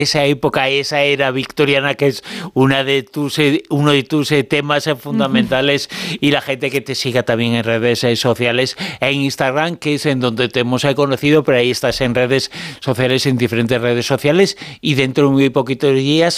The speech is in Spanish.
esa época, esa era victoriana, que es uno de tus temas fundamentales, y la gente que te siga también en redes sociales, en Instagram, que es en donde te hemos conocido, pero ahí estás en redes sociales, en diferentes redes sociales, y dentro de muy poquitos días